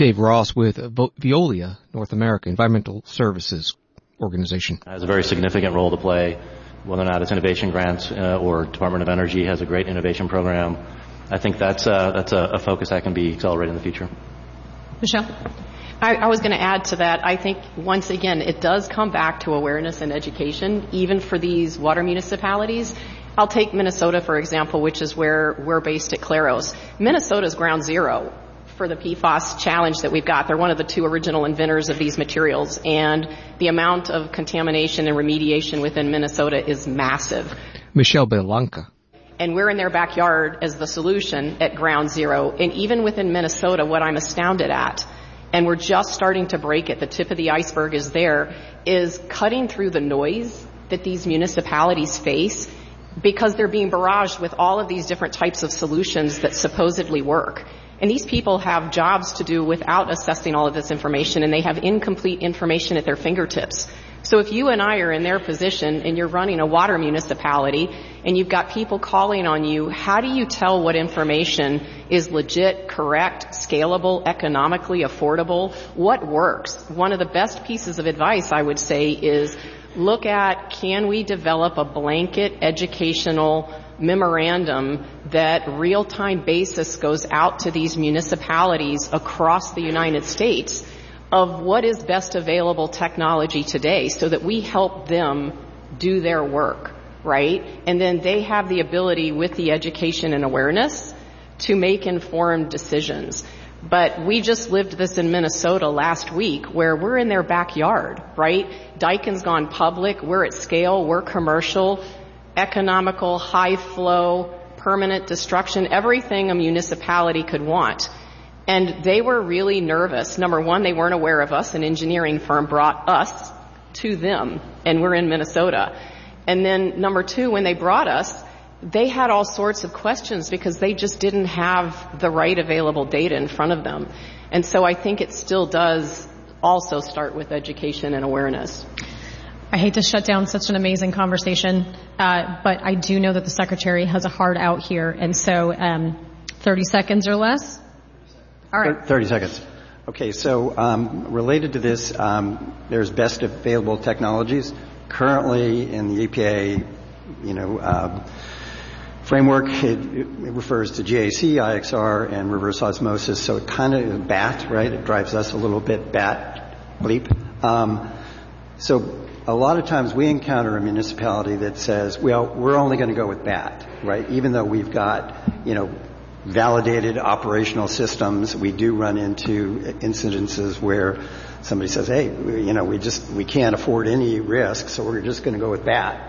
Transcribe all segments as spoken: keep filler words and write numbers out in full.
Dave Ross with Veolia North America, Environmental Services Organization. It has a very significant role to play, whether or not it's innovation grants uh, or Department of Energy has a great innovation program. I think that's, uh, that's a, a focus that can be accelerated in the future. Michelle? I, I was going to add to that. I think, once again, it does come back to awareness and education, even for these water municipalities. I'll take Minnesota, for example, which is where we're based at Claros. Minnesota's ground zero for the P FAS challenge that we've got. They're one of the two original inventors of these materials, and the amount of contamination and remediation within Minnesota is massive. Michelle Belanca. And we're in their backyard as the solution at ground zero. And even within Minnesota, what I'm astounded at, and we're just starting to break it, the tip of the iceberg is there, is cutting through the noise that these municipalities face because they're being barraged with all of these different types of solutions that supposedly work. And these people have jobs to do without assessing all of this information, and they have incomplete information at their fingertips. So if you and I are in their position and you're running a water municipality and you've got people calling on you, how do you tell what information is legit, correct, scalable, economically affordable? What works? One of the best pieces of advice I would say is look at, can we develop a blanket educational memorandum that real-time basis goes out to these municipalities across the United States of what is best available technology today so that we help them do their work, right? And then they have the ability with the education and awareness to make informed decisions. But we just lived this in Minnesota last week where we're in their backyard, right? Daikin's gone public, we're at scale, we're commercial, economical, high flow, permanent destruction, everything a municipality could want. And they were really nervous. Number one, they weren't aware of us. An engineering firm brought us to them, and we're in Minnesota. And then number two, when they brought us, they had all sorts of questions because they just didn't have the right available data in front of them. And so I think it still does also start with education and awareness. I hate to shut down such an amazing conversation, uh, but I do know that the Secretary has a hard out here. And so um, thirty seconds or less? All right. thirty seconds. Okay, so um, related to this, um, there's best available technologies. Currently in the E P A, you know, uh, framework, it, it refers to G A C, I X R, and reverse osmosis. So it kind of B A T, right? It drives us a little bit B A T, bleep. Um, so a lot of times we encounter a municipality that says, well, we're only going to go with B A T, right? Even though we've got, you know, validated operational systems, we do run into incidences where somebody says, hey, you know, we just, we can't afford any risk, so we're just going to go with B A T.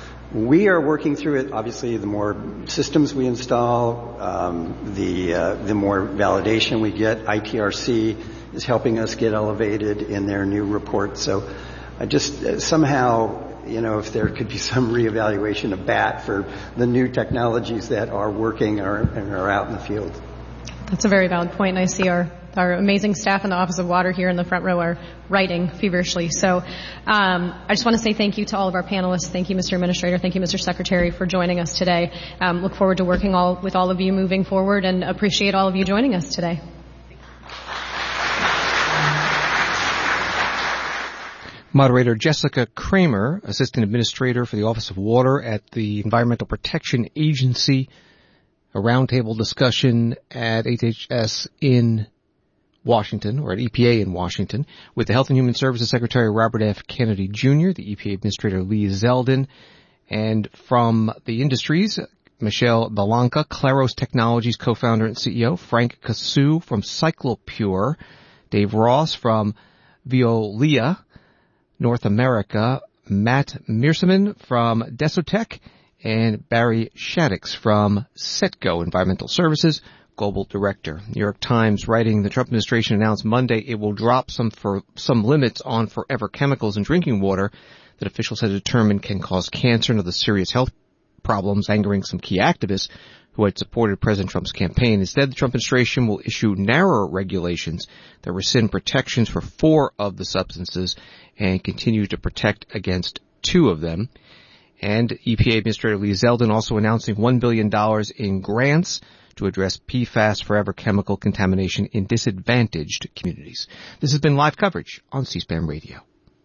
We are working through it. Obviously, the more systems we install, um, the uh, the more validation we get. I T R C is helping us get elevated in their new report. So I just uh, somehow, you know, if there could be some reevaluation of B A T for the new technologies that are working or, and are out in the field. That's a very valid point. I see our Our amazing staff in the Office of Water here in the front row are writing feverishly. So um, I just want to say thank you to all of our panelists. Thank you, Mister Administrator. Thank you, Mister Secretary, for joining us today. Um, look forward to working all, with all of you moving forward and appreciate all of you joining us today. Moderator Jessica Kramer, Assistant Administrator for the Office of Water at the Environmental Protection Agency. A roundtable discussion at H H S in Washington, or at E P A in Washington, with the Health and Human Services Secretary Robert F. Kennedy Junior, the E P A Administrator Lee Zeldin, and from the industries, Michelle Belanca, Claros Technologies co-founder and C E O, Frank Cassou from Cyclopure, Dave Ross from Veolia North America, Matt Mearseman from Desotech, and Barry Shaddix from Setco Environmental Services, Global Director. New York Times writing, the Trump administration announced Monday it will drop some for some limits on forever chemicals in drinking water that officials have determined can cause cancer and other serious health problems, angering some key activists who had supported President Trump's campaign. Instead, the Trump administration will issue narrower regulations that rescind protections for four of the substances and continue to protect against two of them. And E P A Administrator Lee Zeldin also announcing one billion dollars in grants to address P FAS forever chemical contamination in disadvantaged communities. This has been live coverage on C-SPAN Radio.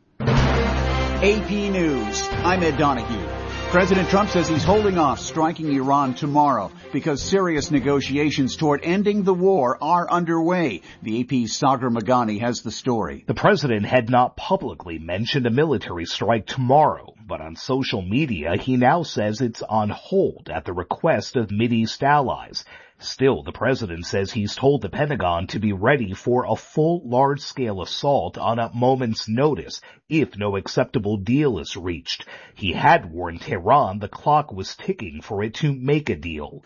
A P News. I'm Ed Donahue. President Trump says he's holding off striking Iran tomorrow because serious negotiations toward ending the war are underway. The A P's Sagar Meghani has the story. The president had not publicly mentioned a military strike tomorrow, but on social media he now says it's on hold at the request of Mideast allies. Still, the president says he's told the Pentagon to be ready for a full large-scale assault on a moment's notice if no acceptable deal is reached. He had warned Tehran the clock was ticking for it to make a deal.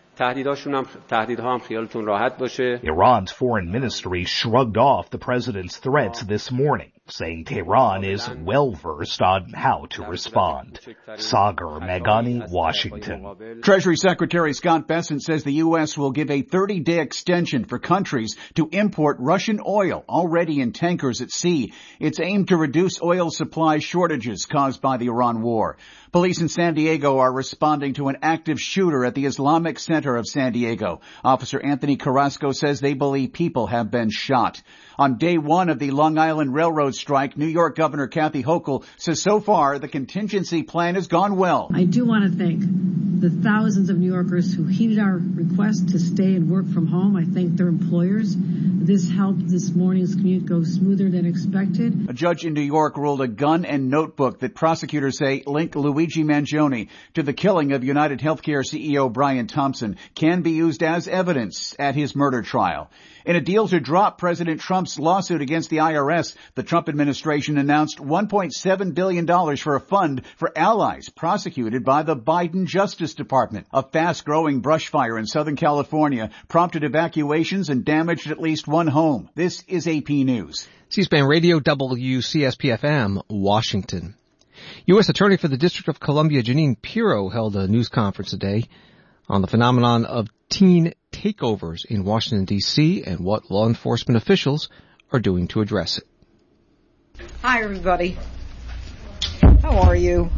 Iran's foreign ministry shrugged off the president's threats this morning, saying Tehran is well-versed on how to respond. Sagar Meghani, Washington. Treasury Secretary Scott Bessent says the U S will give a thirty-day extension for countries to import Russian oil already in tankers at sea. It's aimed to reduce oil supply shortages caused by the Iran war. Police in San Diego are responding to an active shooter at the Islamic Center of San Diego. Officer Anthony Carrasco says they believe people have been shot. On day one of the Long Island Railroad strike, New York Governor Kathy Hochul says so far the contingency plan has gone well. I do want to thank the thousands of New Yorkers who heeded our request to stay and work from home. I thank their employers. This helped this morning's commute go smoother than expected. A judge in New York ruled a gun and notebook that prosecutors say linked Luigi Mangione to the killing of United Healthcare C E O Brian Thompson can be used as evidence at his murder trial. In a deal to drop President Trump's lawsuit against the I R S, the Trump administration announced one point seven billion dollars for a fund for allies prosecuted by the Biden Justice Department. A fast-growing brush fire in Southern California prompted evacuations and damaged at least one home. This is A P News. C-SPAN Radio, W C S P F M, Washington. U S Attorney for the District of Columbia, Jeanine Pirro, held a news conference today on the phenomenon of teen takeovers in Washington, D C, and what law enforcement officials are doing to address it. Hi, everybody. How are you?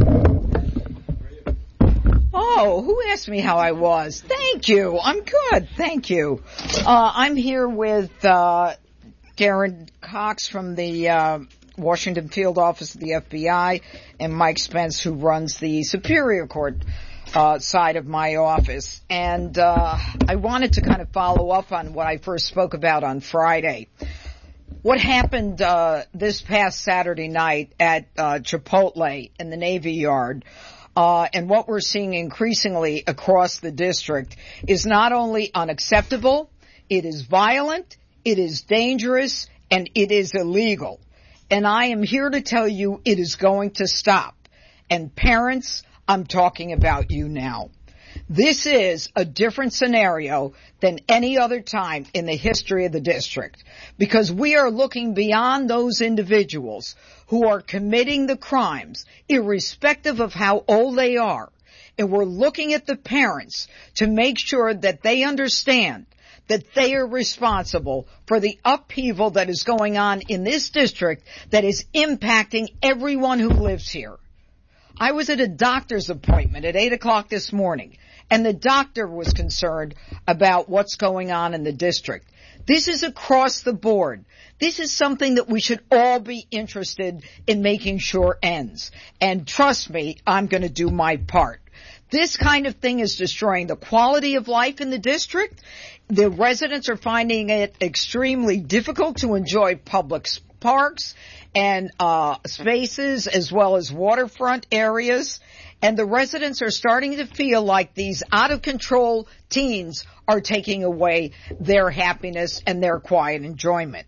Oh, who asked me how I was? Thank you. I'm good. Thank you. Uh, I'm here with uh, Darren Cox from the uh, Washington Field Office of the F B I and Mike Spence, who runs the Superior Court uh, side of my office. And uh, I wanted to kind of follow up on what I first spoke about on Friday. What happened uh, this past Saturday night at uh, Chipotle in the Navy Yard, uh, and what we're seeing increasingly across the district, is not only unacceptable, it is violent, it is dangerous, and it is illegal. And I am here to tell you it is going to stop. And parents, I'm talking about you now. This is a different scenario than any other time in the history of the district, because we are looking beyond those individuals who are committing the crimes, irrespective of how old they are. And we're looking at the parents to make sure that they understand that they are responsible for the upheaval that is going on in this district that is impacting everyone who lives here. I was at a doctor's appointment at eight o'clock this morning, and the doctor was concerned about what's going on in the district. This is across the board. This is something that we should all be interested in making sure ends. And trust me, I'm going to do my part. This kind of thing is destroying the quality of life in the district. The residents are finding it extremely difficult to enjoy public parks and uh spaces as well as waterfront areas. And the residents are starting to feel like these out-of-control teens are taking away their happiness and their quiet enjoyment.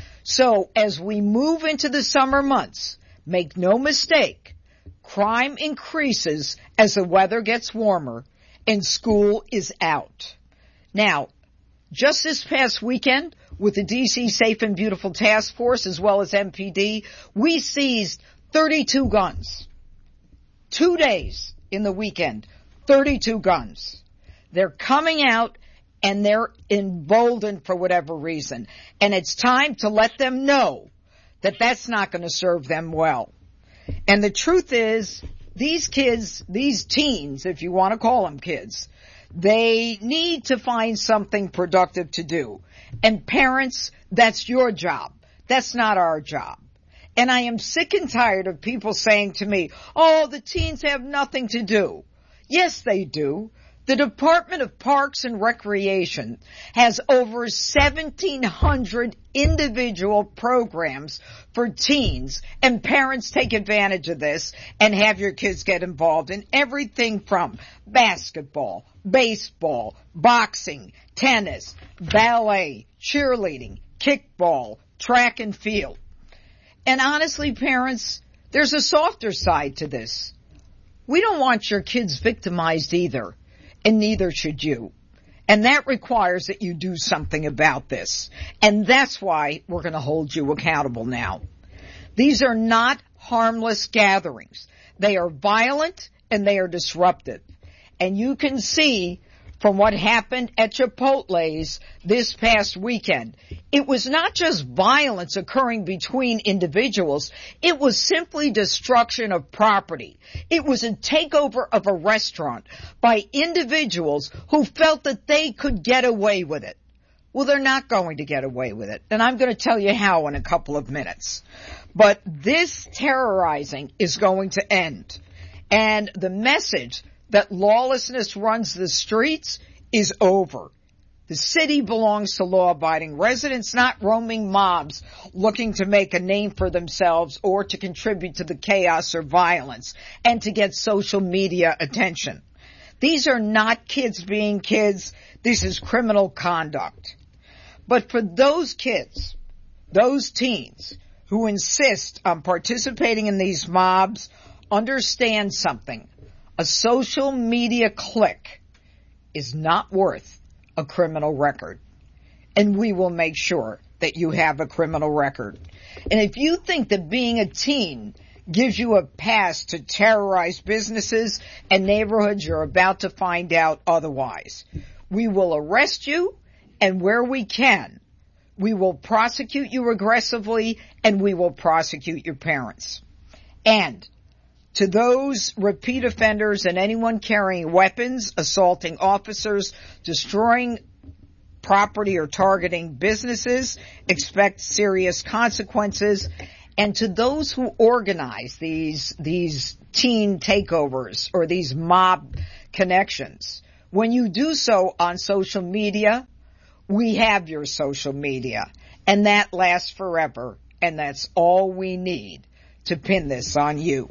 So as we move into the summer months, make no mistake, crime increases as the weather gets warmer and school is out. Now, just this past weekend, with the D C Safe and Beautiful Task Force as well as M P D, we seized thirty-two guns. Two days in the weekend, thirty-two guns. They're coming out and they're emboldened for whatever reason. And it's time to let them know that that's not going to serve them well. And the truth is, these kids, these teens, if you want to call them kids, They need to find something productive to do. And parents, that's your job. That's not our job. And I am sick and tired of people saying to me, oh, the teens have nothing to do. Yes, they do. The Department of Parks and Recreation has over seventeen hundred individual programs for teens, and parents take advantage of this and have your kids get involved in everything from basketball, baseball, boxing, tennis, ballet, cheerleading, kickball, track and field. And honestly, parents, there's a softer side to this. We don't want your kids victimized either. And neither should you. And that requires that you do something about this. And that's why we're going to hold you accountable now. These are not harmless gatherings. They are violent and they are disruptive. And you can see from what happened at Chipotle's this past weekend, it was not just violence occurring between individuals. It was simply destruction of property. It was a takeover of a restaurant by individuals who felt that they could get away with it. Well, they're not going to get away with it. And I'm going to tell you how in a couple of minutes. But this terrorizing is going to end. And the message that lawlessness runs the streets is over. The city belongs to law-abiding residents, not roaming mobs looking to make a name for themselves or to contribute to the chaos or violence and to get social media attention. These are not kids being kids. This is criminal conduct. But for those kids, those teens who insist on participating in these mobs, understand something. A social media click is not worth a criminal record. And we will make sure that you have a criminal record. And if you think that being a teen gives you a pass to terrorize businesses and neighborhoods, you're about to find out otherwise. We will arrest you, and where we can, we will prosecute you aggressively, and we will prosecute your parents. And to those repeat offenders and anyone carrying weapons, assaulting officers, destroying property or targeting businesses, expect serious consequences. And to those who organize these, these teen takeovers or these mob connections, when you do so on social media, we have your social media, and that lasts forever, and that's all we need to pin this on you.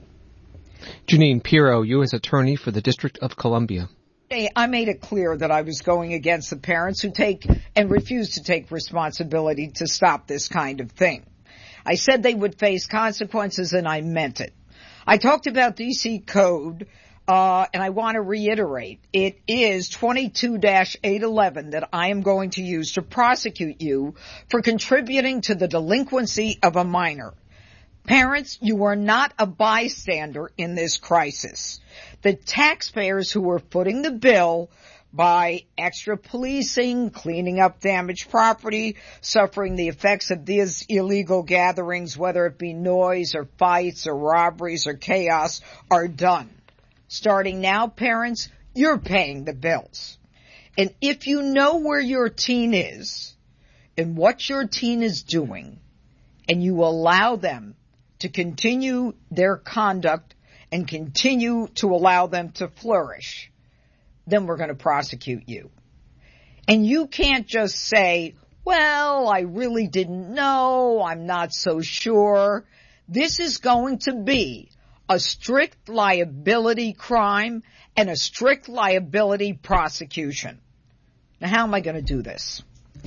Jeanine Pirro, U S Attorney for the District of Columbia. I made it clear that I was going against the parents who take and refuse to take responsibility to stop this kind of thing. I said they would face consequences, and I meant it. I talked about D C Code, uh, and I want to reiterate, it is twenty-two dash eight eleven that I am going to use to prosecute you for contributing to the delinquency of a minor. Parents, you are not a bystander in this crisis. The taxpayers who are footing the bill by extra policing, cleaning up damaged property, suffering the effects of these illegal gatherings, whether it be noise or fights or robberies or chaos, are done. Starting now, parents, you're paying the bills. And if you know where your teen is and what your teen is doing, and you allow them to continue their conduct and continue to allow them to flourish, then we're going to prosecute you. And you can't just say, well, I really didn't know, I'm not so sure. This is going to be a strict liability crime and a strict liability prosecution. Now, how am I going to do this?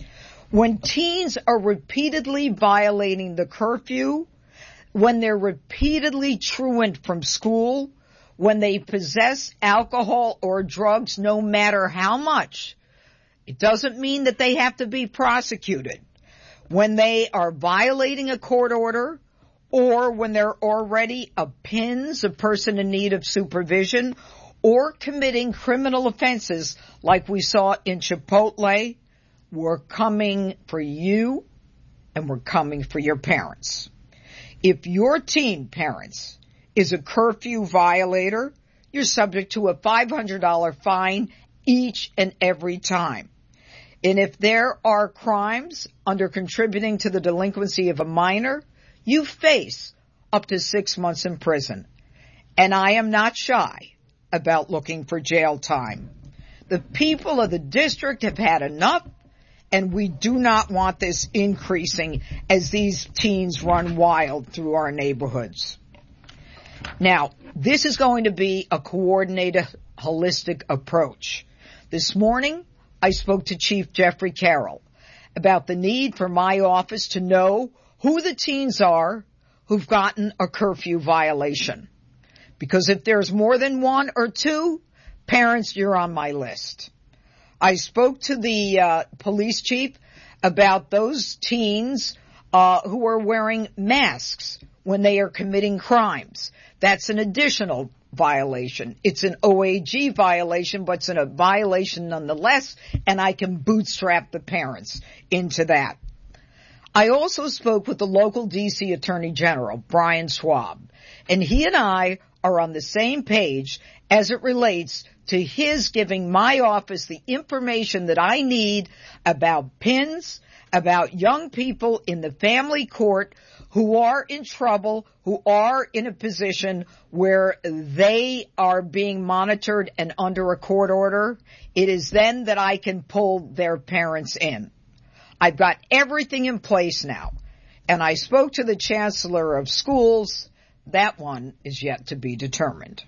When teens are repeatedly violating the curfew, when they're repeatedly truant from school, when they possess alcohol or drugs, no matter how much, it doesn't mean that they have to be prosecuted. When they are violating a court order, or when they're already a P I Ns, a person in need of supervision, or committing criminal offenses like we saw in Chipotle, we're coming for you and we're coming for your parents. If your teen, parents, is a curfew violator, you're subject to a five hundred dollars fine each and every time. And if there are crimes under contributing to the delinquency of a minor, you face up to six months in prison. And I am not shy about looking for jail time. The people of the district have had enough, and we do not want this increasing as these teens run wild through our neighborhoods. Now, this is going to be a coordinated, holistic approach. This morning, I spoke to Chief Jeffrey Carroll about the need for my office to know who the teens are who've gotten a curfew violation. Because if there's more than one or two, parents, you're on my list. I spoke to the uh, police chief about those teens uh, who are wearing masks when they are committing crimes. That's an additional violation. It's an O A G violation, but it's a violation nonetheless, and I can bootstrap the parents into that. I also spoke with the local D C Attorney General, Brian Schwab, and he and I are on the same page as it relates to his giving my office the information that I need about pins, about young people in the family court who are in trouble, who are in a position where they are being monitored and under a court order. It is then that I can pull their parents in. I've got everything in place now. And I spoke to the Chancellor of Schools. That one is yet to be determined.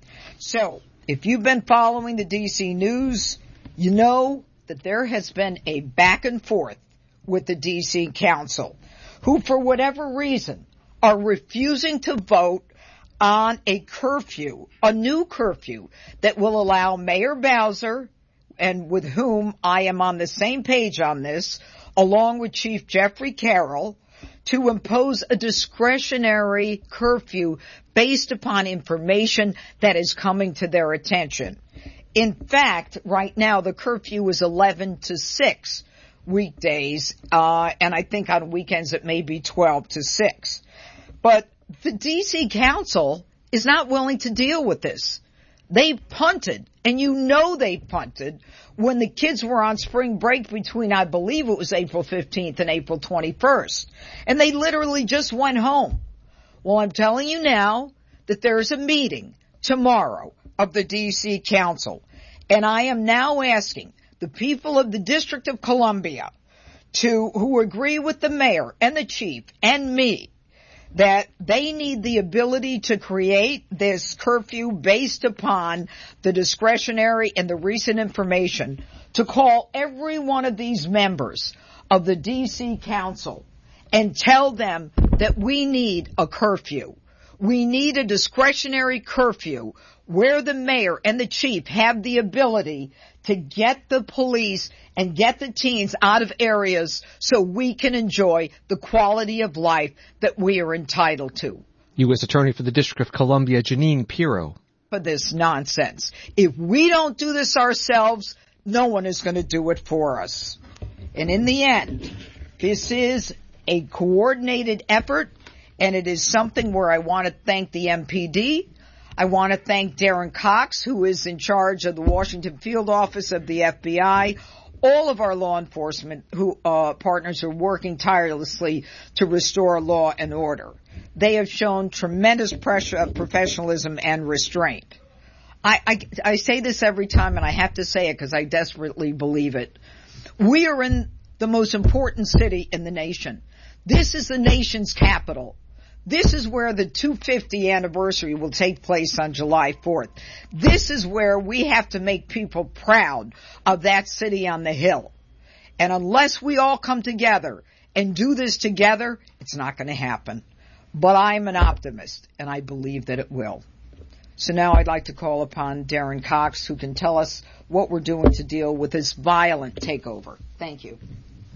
So, if you've been following the D C news, you know that there has been a back and forth with the D C Council, who for whatever reason are refusing to vote on a curfew, a new curfew that will allow Mayor Bowser, and with whom I am on the same page on this, along with Chief Jeffrey Carroll, to impose a discretionary curfew based upon information that is coming to their attention. In fact, right now the curfew is eleven to six weekdays, uh, and I think on weekends it may be twelve to six. But the D C Council is not willing to deal with this. They punted, and you know they punted, when the kids were on spring break between, I believe it was April fifteenth and April twenty-first. And they literally just went home. Well, I'm telling you now that there's a meeting tomorrow of the D C Council. And I am now asking the people of the District of Columbia to, who agree with the mayor and the chief and me, that they need the ability to create this curfew based upon the discretionary and the recent information, to call every one of these members of the D C Council and tell them that we need a curfew. We need a discretionary curfew where the mayor and the chief have the ability to get the police and get the teens out of areas so we can enjoy the quality of life that we are entitled to. U S Attorney for the District of Columbia, Jeanine Pirro. For this nonsense. If we don't do this ourselves, no one is going to do it for us. And in the end, this is a coordinated effort, and it is something where I want to thank the M P D. I want to thank Darren Cox, who is in charge of the Washington Field Office of the F B I, all of our law enforcement who uh, partners are working tirelessly to restore law and order. They have shown tremendous pressure, professionalism, and restraint. I, I, I say this every time, and I have to say it because I desperately believe it. We are in the most important city in the nation. This is the nation's capital. This is where the two hundred fiftieth anniversary will take place on July fourth. This is where we have to make people proud of that city on the hill. And unless we all come together and do this together, it's not going to happen. But I'm an optimist, and I believe that it will. So now I'd like to call upon Darren Cox, who can tell us what we're doing to deal with this violent takeover. Thank you.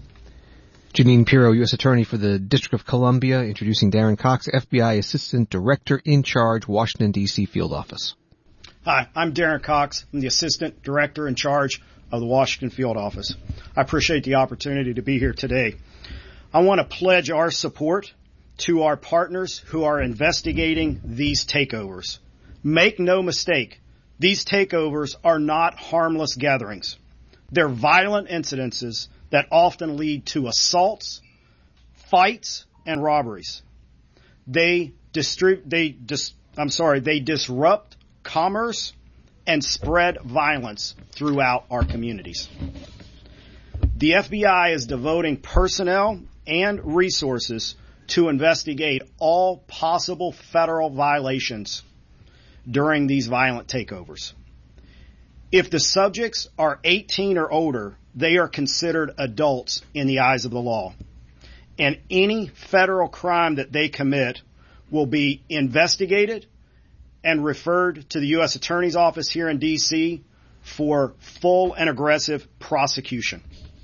Jeanine Pirro, U S Attorney for the District of Columbia, introducing Darren Cox, F B I Assistant Director in Charge, Washington, D C Field Office. Hi, I'm Darren Cox. I'm the Assistant Director in Charge of the Washington Field Office. I appreciate the opportunity to be here today. I want to pledge our support to our partners who are investigating these takeovers. Make no mistake, These takeovers are not harmless gatherings. They're violent incidences that often lead to assaults, fights, and robberies. They distrib- they dis- I'm sorry, they disrupt commerce and spread violence throughout our communities. The F B I is devoting personnel and resources to investigate all possible federal violations during these violent takeovers. If the subjects are eighteen or older, they are considered adults in the eyes of the law. And any federal crime that they commit will be investigated and referred to the U S Attorney's Office here in D C for full and aggressive prosecution.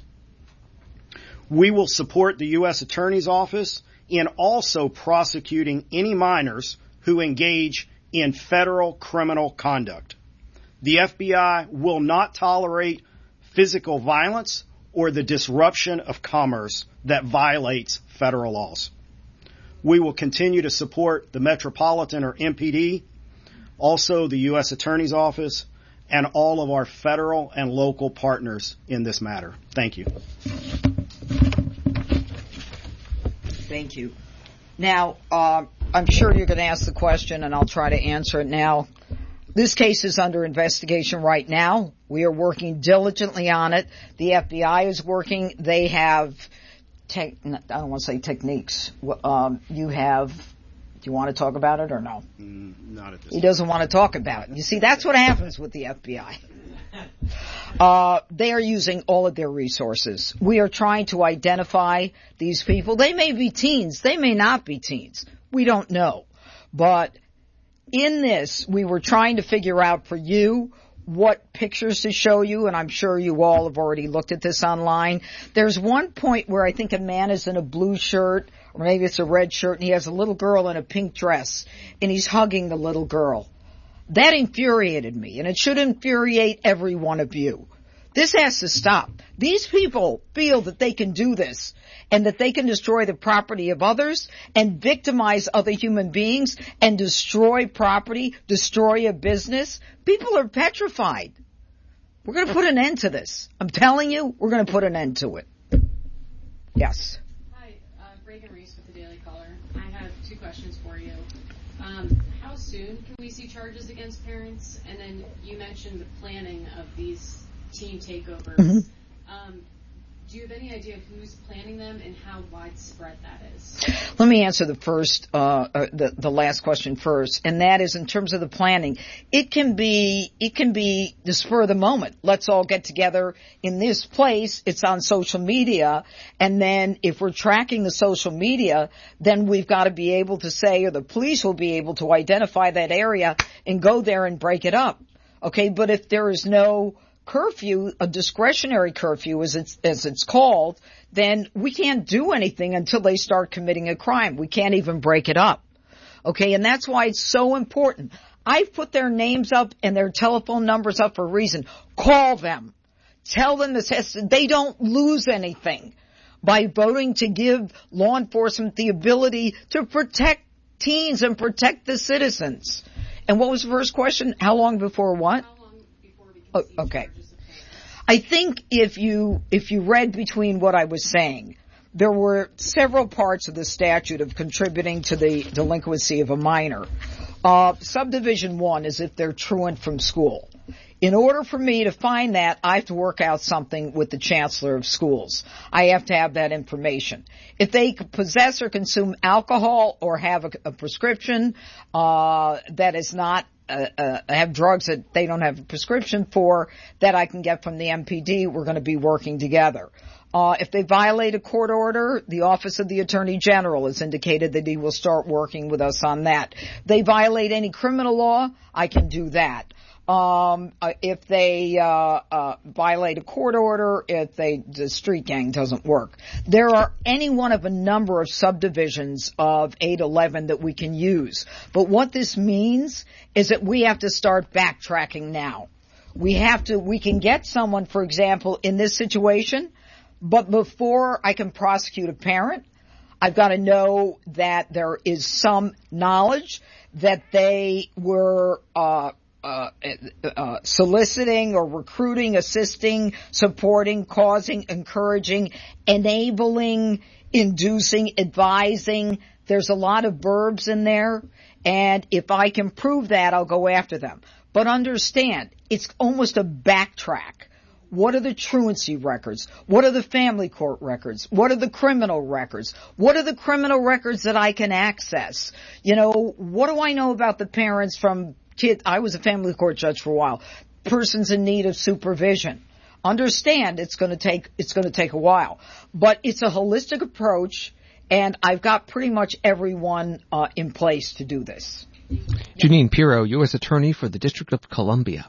We will support the U S Attorney's Office in also prosecuting any minors who engage in federal criminal conduct. The F B I will not tolerate physical violence or the disruption of commerce that violates federal laws. We will continue to support the Metropolitan or M P D, also the U S Attorney's Office, and all of our federal and local partners in this matter. Thank you. Thank you. Now, uh, I'm sure you're going to ask the question, and I'll try to answer it now. This case is under investigation right now. We are working diligently on it. The F B I is working. They have, tech, I don't want to say techniques. Um, you have, do you want to talk about it or no? Mm, not at this He doesn't want to talk about it. You see, that's what happens with the F B I. Uh, they are using all of their resources. We are trying to identify these people. They may be teens. They may not be teens. We don't know. But in this, we were trying to figure out for you what pictures to show you, and I'm sure you all have already looked at this online. There's one point where I think a man is in a blue shirt, or maybe it's a red shirt, and he has a little girl in a pink dress, and he's hugging the little girl. That infuriated me, and it should infuriate every one of you. This has to stop. These people feel that they can do this and that they can destroy the property of others and victimize other human beings and destroy property, destroy a business. People are petrified. We're going to put an end to this. I'm telling you, we're going to put an end to it. Yes. Hi, uh, Reagan Reese with the Daily Caller. I have two questions for you. Um, how soon can we see charges against parents? And then you mentioned the planning of these teen takeovers. Mm-hmm. Um, do you have any idea who's planning them and how widespread that is? Let me answer the first, uh, uh, the, the last question first, and that is in terms of the planning. It can be, it can be the spur of the moment. Let's all get together in this place. It's on social media, and then if we're tracking the social media, then we've got to be able to say, or the police will be able to identify that area and go there and break it up. Okay, but if there is no curfew, a discretionary curfew as it's, as it's called, then we can't do anything until they start committing a crime. We can't even break it up. Okay, and that's why it's so important. I've put their names up and their telephone numbers up for a reason. Call them. Tell them this has to, they don't lose anything by voting to give law enforcement the ability to protect teens and protect the citizens. And what was the first question? How long before what? Oh, okay. I think if you, if you read between what I was saying, there were several parts of the statute of contributing to the delinquency of a minor. Uh, subdivision one is if they're truant from school. In order for me to find that, I have to work out something with the chancellor of schools. I have to have that information. If they possess or consume alcohol or have a, a prescription, uh, that is not Uh, uh, have drugs that they don't have a prescription for that I can get from the M P D, we're going to be working together. Uh, if they violate a court order, the Office of the Attorney General has indicated that he will start working with us on that. They violate any criminal law, I can do that. Um, uh, if they, uh, uh, violate a court order, if they, the street gang doesn't work. There are any one of a number of subdivisions of eight eleven that we can use. But what this means is that we have to start backtracking now. We have to, we can get someone, for example, in this situation, but before I can prosecute a parent, I've got to know that there is some knowledge that they were, uh, uh, uh, soliciting or recruiting, assisting, supporting, causing, encouraging, enabling, inducing, advising. There's a lot of verbs in there, and if I can prove that, I'll go after them. But understand, it's almost a backtrack. What are the truancy records? What are the family court records? What are the criminal records? What are the criminal records that I can access? You know, what do I know about the parents from kids? I was a family court judge for a while. Persons in need of supervision. Understand it's going to take, it's going to take a while. But it's a holistic approach, and I've got pretty much everyone uh, in place to do this. Janine Pirro, U S Attorney for the District of Columbia.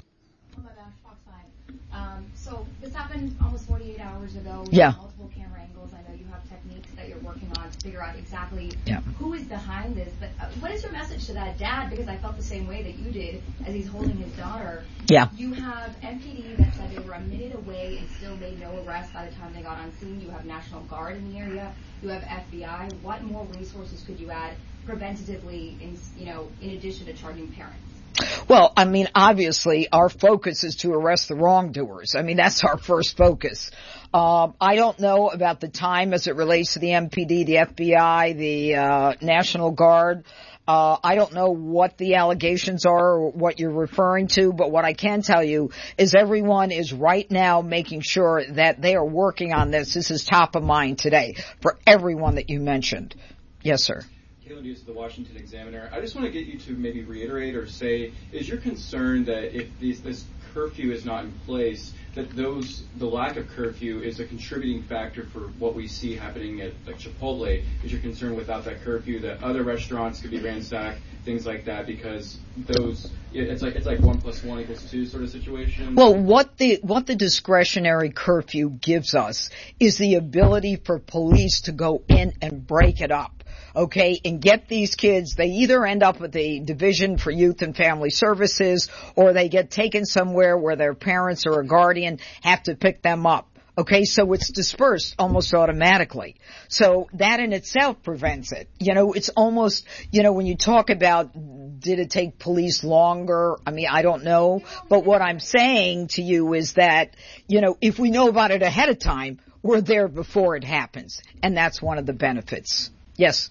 This happened almost forty-eight hours ago. Yeah. Multiple camera angles. I know you have techniques that you're working on to figure out exactly yeah. who is behind this. But uh, what is your message to that dad? Because I felt the same way that you did as he's holding his daughter. Yeah. You have M P D that said they were a minute away and still made no arrest by the time they got on scene. You have National Guard in the area. You have F B I. What more resources could you add preventatively, in, you know, in addition to charging parents? Well, I mean, obviously, our focus is to arrest the wrongdoers. I mean, that's our first focus. Um, I don't know about the time as it relates to the M P D, the F B I, the uh, National Guard. Uh, I don't know what the allegations are or what you're referring to, but what I can tell you is everyone is right now making sure that they are working on this. This is top of mind today for everyone that you mentioned. Yes, sir. Caleb Hughes of the Washington Examiner. I just want to get you to maybe reiterate or say, is your concern that if these, this curfew is not in place, that those the lack of curfew is a contributing factor for what we see happening at like Chipotle? Is your concern without that curfew that other restaurants could be ransacked, things like that, because those it's like it's like one plus one equals two sort of situation? Well, what the what the discretionary curfew gives us is the ability for police to go in and break it up. Okay, and get these kids, they either end up with the Division for Youth and Family Services, or they get taken somewhere where their parents or a guardian have to pick them up. Okay, so it's dispersed almost automatically. So that in itself prevents it. You know, it's almost, you know, when you talk about did it take police longer, I mean, I don't know. But what I'm saying to you is that, you know, if we know about it ahead of time, we're there before it happens. And that's one of the benefits. Yes.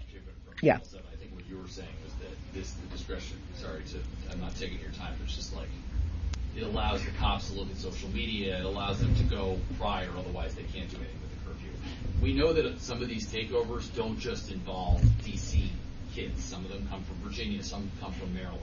Yeah. I think what you were saying was that this, the discretion, sorry to, I'm not taking your time, but it's just like, it allows the cops to look at social media, it allows them to go prior, otherwise they can't do anything with the curfew. We know that some of these takeovers don't just involve D C kids. Some of them come from Virginia, some come from Maryland.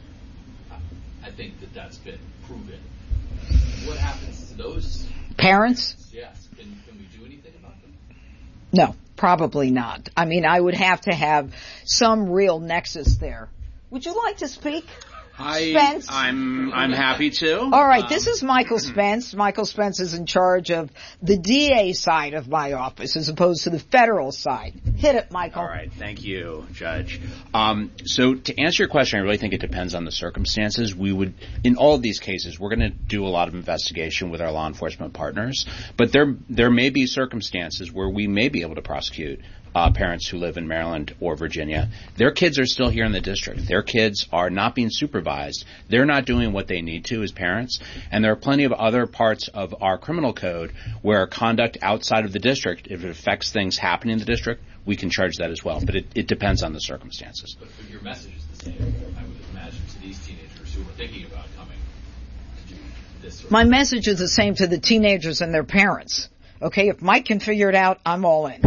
I think that that's been proven. What happens to those parents? Yes. Can, can we do anything about them? No. Probably not. I mean, I would have to have some real nexus there. Would you like to speak? I, Spence? I'm I'm happy to. All right, um, this is Michael Spence. Michael Spence is in charge of the D A side of my office as opposed to the federal side. Hit it, Michael. All right, thank you, Judge. Um, so to answer your question, I really think it depends on the circumstances. We would, in all of these cases, we're going to do a lot of investigation with our law enforcement partners, but there there may be circumstances where we may be able to prosecute Uh, parents who live in Maryland or Virginia. Their kids are still here in the district. Their kids are not being supervised. They're not doing what they need to as parents. And there are plenty of other parts of our criminal code where conduct outside of the district, if it affects things happening in the district, we can charge that as well. But it, it depends on the circumstances. But, but your message is the same, I would imagine, to these teenagers who are thinking about coming to do this sort of My message is the same to the teenagers and their parents. Okay, if Mike can figure it out, I'm all in.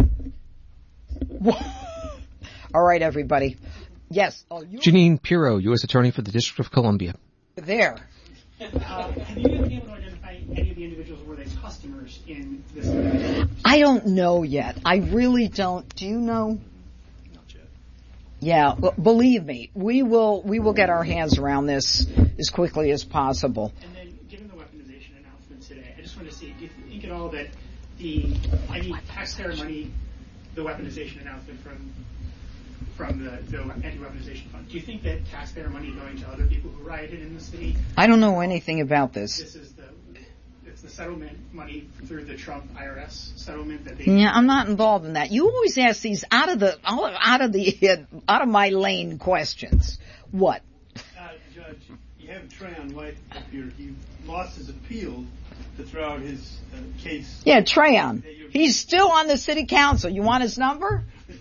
All right, everybody. Yes. Oh, Janine Pirro, U S Attorney for the District of Columbia. There. Uh, have you been able to identify any of the individuals who were they customers in this? I don't know yet. I really don't. Do you know? Not yet. Yeah, well, believe me, we will we will get our hands around this as quickly as possible. And then, given the weaponization announcement today, I just want to see, do you think at all that the any taxpayer money, the weaponization announcement from from the, the anti-weaponization fund, do you think that taxpayer money going to other people who rioted in the city? I don't know anything about this. This is the it's the settlement money through the Trump I R S settlement that they. Yeah, I'm not involved in that. You always ask these out of the out of the out of my lane questions. What? Uh, Judge, you have Trayon White up here. He lost his appeal to throw out his uh, case. Yeah, Trayon. He's still on the city council. You want his number?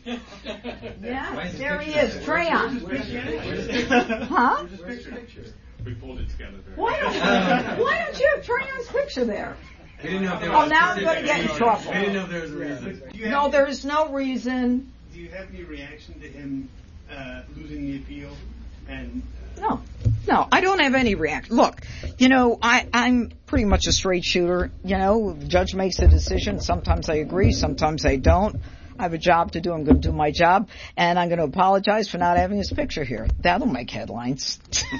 Yeah, there he is, Trayon. Huh? We pulled it together. Why don't, why don't you have Trayon's picture there? We didn't know if there oh, was now I'm going to get in trouble. We didn't know if there was a reason. No, there's no reason. Do you have any reaction to him uh, losing the appeal? And uh, No, no, I don't have any reaction. Look, you know, I, I'm pretty much a straight shooter. You know, the judge makes a decision. Sometimes I agree, sometimes I don't. I have a job to do. I'm going to do my job, and I'm going to apologize for not having his picture here. That'll make headlines.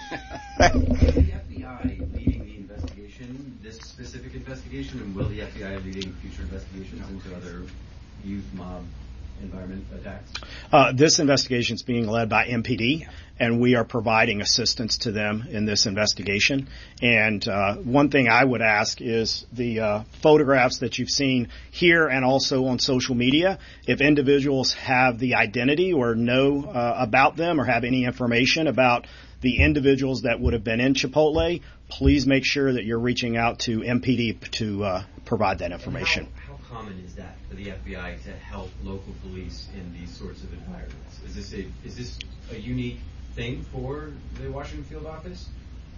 Is the F B I leading the investigation, this specific investigation, and will the F B I be leading future investigations into other youth mob environment attacks? Uh, this investigation is being led by M P D, and we are providing assistance to them in this investigation. And uh, one thing I would ask is the uh, photographs that you've seen here and also on social media, if individuals have the identity or know uh, about them or have any information about the individuals that would have been in Chipotle, please make sure that you're reaching out to M P D to uh, provide that information. How, how common is that for the F B I to help local police in these sorts of environments? Is this a is this a unique thing for the Washington Field Office?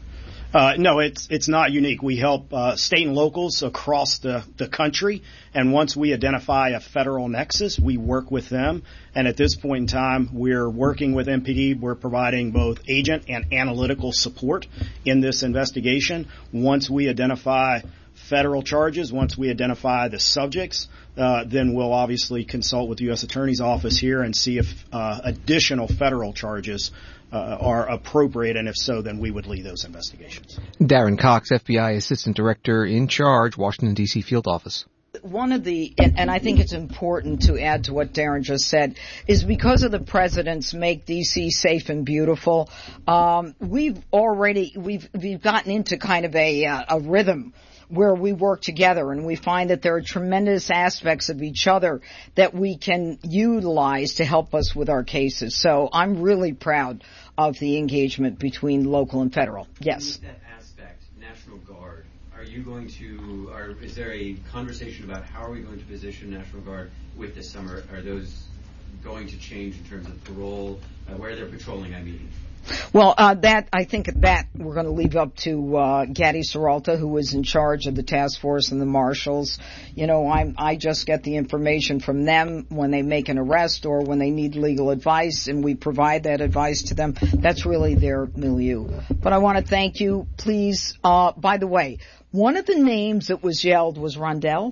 Uh, no, it's it's not unique. We help uh, state and locals across the, the country, and once we identify a federal nexus, we work with them. And at this point in time, we're working with M P D. We're providing both agent and analytical support in this investigation. Once we identify federal charges, once we identify the subjects, uh, then we'll obviously consult with the U S Attorney's Office here and see if uh, additional federal charges uh, are appropriate, and if so, then we would lead those investigations. Darren Cox, F B I Assistant Director in Charge, Washington, D C Field Office. One of the, and, and I think it's important to add to what Darren just said, is because of the president's Make D C Safe and Beautiful, um, we've already, we've, we've gotten into kind of a, uh, a rhythm where we work together, and we find that there are tremendous aspects of each other that we can utilize to help us with our cases. So I'm really proud of the engagement between local and federal. Yes. That aspect, National Guard, are you going to, or is there a conversation about how are we going to position National Guard with this summer? Are those going to change in terms of parole, uh, where they're patrolling, I mean? Well, uh, that, I think that we're going to leave up to, uh, Gaddy Seralta, who is in charge of the task force and the marshals. You know, I'm, I just get the information from them when they make an arrest or when they need legal advice, and we provide that advice to them. That's really their milieu. But I want to thank you. Please, uh, by the way, one of the names that was yelled was Rondell.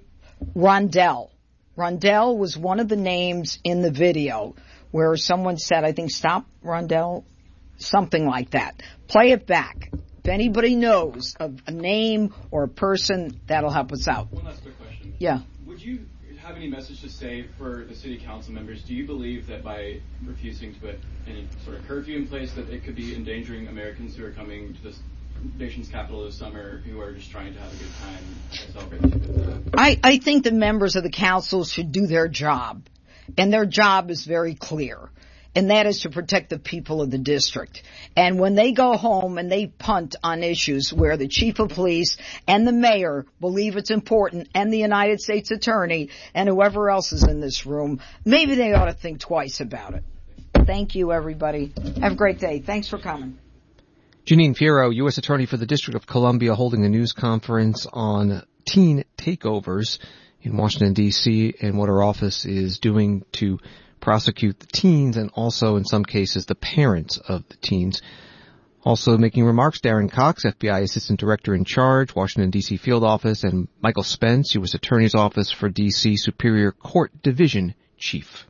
Rondell. Rondell was one of the names in the video where someone said, I think, stop, Rondell. Something like that. Play it back. If anybody knows of a name or a person, that'll help us out. One last quick question. Yeah. Would you have any message to say for the city council members? Do you believe that by refusing to put any sort of curfew in place that it could be endangering Americans who are coming to this nation's capital this summer who are just trying to have a good time and celebrate the I, I think the members of the council should do their job. And their job is very clear. And that is to protect the people of the district. And when they go home and they punt on issues where the chief of police and the mayor believe it's important, and the United States attorney and whoever else is in this room, maybe they ought to think twice about it. Thank you, everybody. Have a great day. Thanks for coming. Jeanine Pirro, U S Attorney for the District of Columbia, holding a news conference on teen takeovers in Washington, D C, and what her office is doing to prosecute the teens and also, in some cases, the parents of the teens. Also making remarks, Darren Cox, F B I Assistant Director in Charge, Washington, D C Field Office, and Michael Spence, U S Attorney's Office for D C Superior Court Division Chief.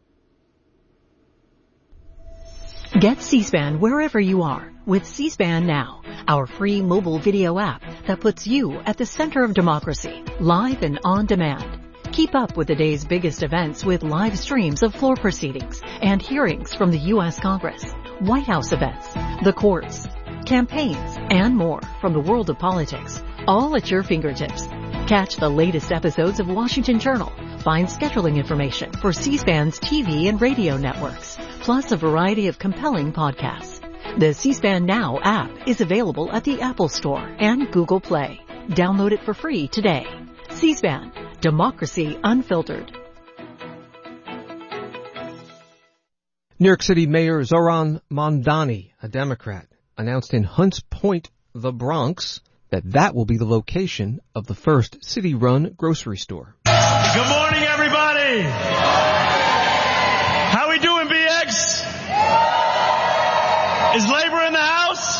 Get C-SPAN wherever you are with C-SPAN Now, our free mobile video app that puts you at the center of democracy, live and on demand. Keep up with the day's biggest events with live streams of floor proceedings and hearings from the U S Congress, White House events, the courts, campaigns, and more from the world of politics, all at your fingertips. Catch the latest episodes of Washington Journal. Find scheduling information for C-SPAN's T V and radio networks, plus a variety of compelling podcasts. The C-SPAN Now app is available at the Apple Store and Google Play. Download it for free today. C-SPAN, Democracy Unfiltered. New York City Mayor Zohran Mamdani, a Democrat, announced in Hunts Point, the Bronx, that that will be the location of the first city-run grocery store. Good morning, everybody. How we doing, B X? Is labor in the house?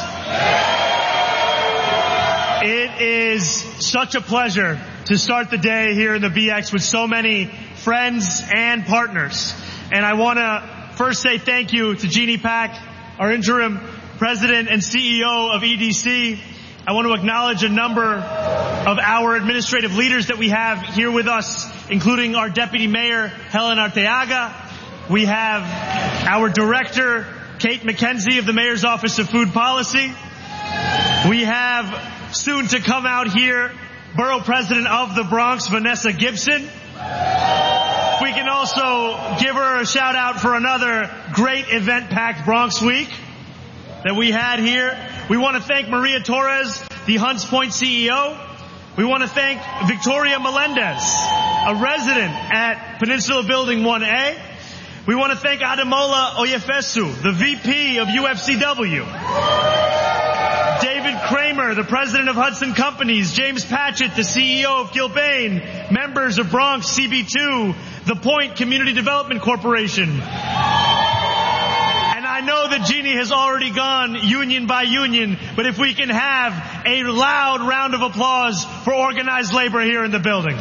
It is such a pleasure to start the day here in the B X with so many friends and partners. And I want to first say thank you to Jeannie Pak, our interim president and C E O of E D C. I want to acknowledge a number of our administrative leaders that we have here with us, including our deputy mayor, Helen Arteaga. We have our director, Kate McKenzie of the Mayor's Office of Food Policy. We have soon to come out here, Borough President of the Bronx, Vanessa Gibson. We can also give her a shout out for another great event-packed Bronx week that we had here. We want to thank Maria Torres, the Hunts Point C E O. We want to thank Victoria Melendez, a resident at Peninsula Building one A. We want to thank Ademola Oyefesu, the V P of U F C W. David Kramer, the president of Hudson Companies. James Patchett, the C E O of Gilbane. Members of Bronx C B two. The Point Community Development Corporation. And I know that Jeannie has already gone union by union, but if we can have a loud round of applause for organized labor here in the building.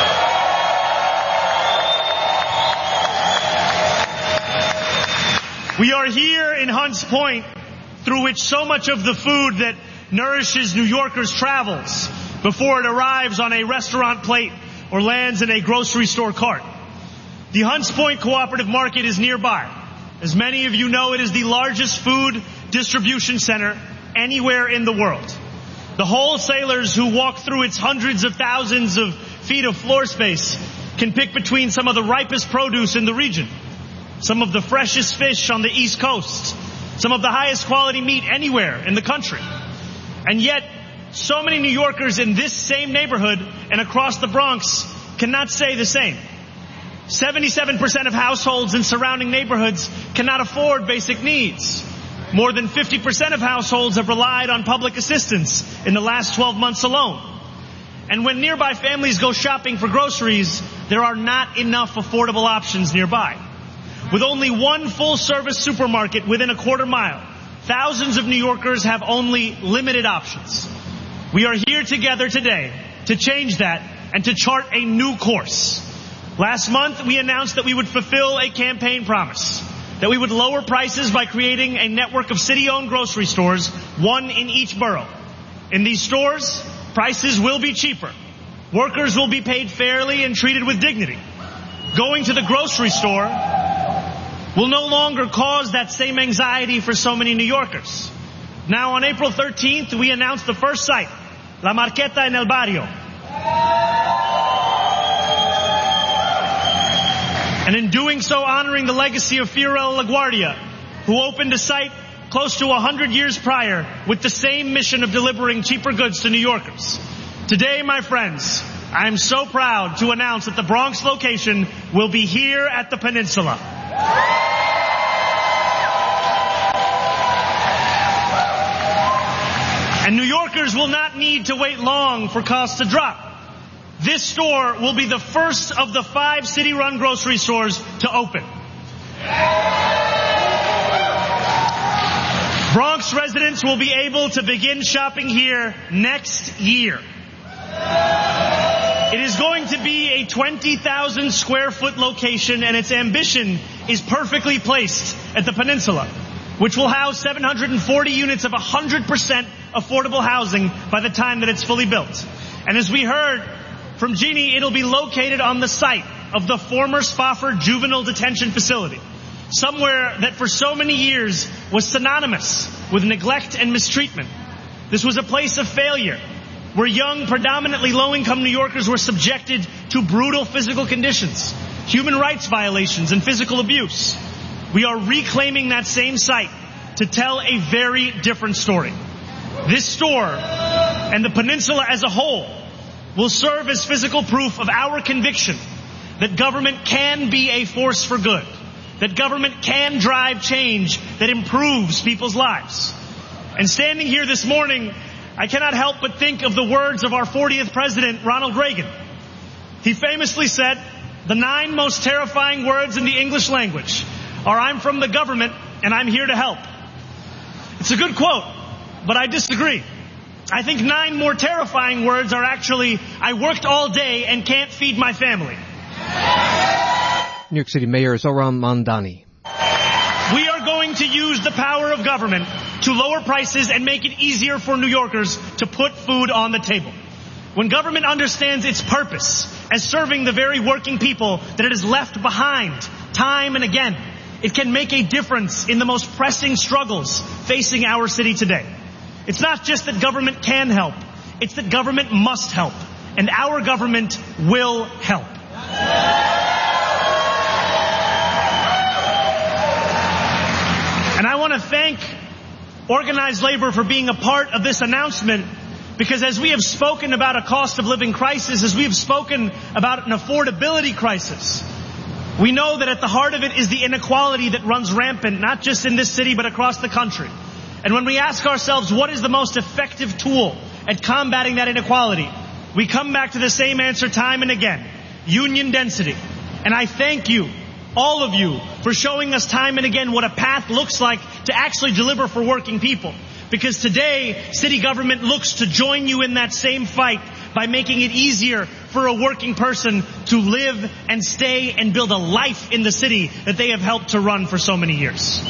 We are here in Hunts Point, through which so much of the food that nourishes New Yorkers travels before it arrives on a restaurant plate or lands in a grocery store cart. The Hunts Point Cooperative Market is nearby. As many of you know, it is the largest food distribution center anywhere in the world. The wholesalers who walk through its hundreds of thousands of feet of floor space can pick between some of the ripest produce in the region, some of the freshest fish on the East Coast, some of the highest quality meat anywhere in the country. And yet, so many New Yorkers in this same neighborhood and across the Bronx cannot say the same. seventy-seven percent of households in surrounding neighborhoods cannot afford basic needs. More than fifty percent of households have relied on public assistance in the last twelve months alone. And when nearby families go shopping for groceries, there are not enough affordable options nearby. With only one full-service supermarket within a quarter mile, thousands of New Yorkers have only limited options. We are here together today to change that and to chart a new course. Last month, we announced that we would fulfill a campaign promise, that we would lower prices by creating a network of city-owned grocery stores, one in each borough. In these stores, prices will be cheaper. Workers will be paid fairly and treated with dignity. Going to the grocery store will no longer cause that same anxiety for so many New Yorkers. Now, on April thirteenth, we announced the first site, La Marqueta en el Barrio. And in doing so, honoring the legacy of Fiorella LaGuardia, who opened a site close to one hundred years prior with the same mission of delivering cheaper goods to New Yorkers. Today, my friends, I am so proud to announce that the Bronx location will be here at the Peninsula. And New Yorkers will not need to wait long for costs to drop. This store will be the first of the five city-run grocery stores to open. Bronx residents will be able to begin shopping here next year. It is going to be a twenty thousand square foot location, and its ambition is perfectly placed at the Peninsula, which will house seven hundred forty units of one hundred percent affordable housing by the time that it's fully built. And as we heard from Jeannie, it'll be located on the site of the former Spofford Juvenile Detention Facility, somewhere that for so many years was synonymous with neglect and mistreatment. This was a place of failure, where young, predominantly low-income New Yorkers were subjected to brutal physical conditions, human rights violations, and physical abuse. We are reclaiming that same site to tell a very different story. This store and the peninsula as a whole will serve as physical proof of our conviction that government can be a force for good, that government can drive change that improves people's lives. And standing here this morning, I cannot help but think of the words of our fortieth president, Ronald Reagan. He famously said, "The nine most terrifying words in the English language are, 'I'm from the government and I'm here to help.'" It's a good quote, but I disagree. I think nine more terrifying words are actually, "I worked all day and can't feed my family." New York City Mayor Zohran Mamdani. We are going to use the power of government to lower prices and make it easier for New Yorkers to put food on the table. When government understands its purpose as serving the very working people that it has left behind time and again, it can make a difference in the most pressing struggles facing our city today. It's not just that government can help, it's that government must help, and our government will help. And I want to thank organized labor for being a part of this announcement, because as we have spoken about a cost of living crisis, as we have spoken about an affordability crisis, we know that at the heart of it is the inequality that runs rampant, not just in this city, but across the country. And when we ask ourselves what is the most effective tool at combating that inequality, we come back to the same answer time and again: union density. And I thank you, all of you, for showing us time and again what a path looks like to actually deliver for working people. Because today, city government looks to join you in that same fight by making it easier for a working person to live and stay and build a life in the city that they have helped to run for so many years.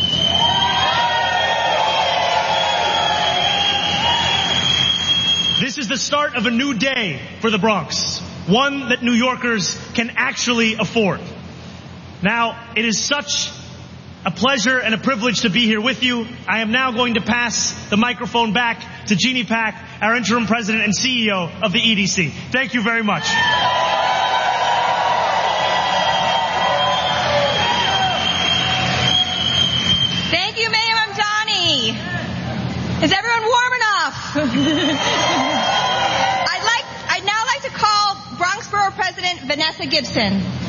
This is the start of a new day for the Bronx, one that New Yorkers can actually afford. Now, it is such a pleasure and a privilege to be here with you. I am now going to pass the microphone back to Jeannie Pak, our interim president and C E O of the E D C. Thank you very much. Thank you, Mayor Mamdani. Is everyone warm enough? I'd like, I'd now like to call Bronx Borough President Vanessa Gibson.